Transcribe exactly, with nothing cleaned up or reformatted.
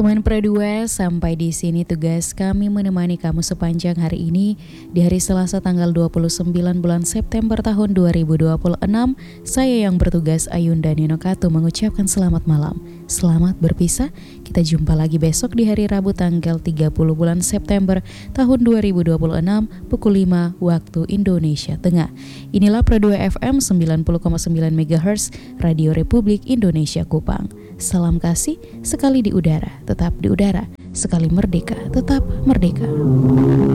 teman Perdua, sampai di sini tugas kami menemani kamu sepanjang hari ini di hari Selasa tanggal dua puluh sembilan bulan September tahun dua ribu dua puluh enam. Saya yang bertugas Ayunda Ninokatu mengucapkan selamat malam. Selamat berpisah. Kita jumpa lagi besok di hari Rabu tanggal tiga puluh bulan September tahun dua ribu dua puluh enam pukul lima waktu Indonesia Tengah. Inilah Perdua F M sembilan puluh koma sembilan megahertz Radio Republik Indonesia Kupang. Salam kasih, sekali di udara, tetap di udara, sekali merdeka, tetap merdeka.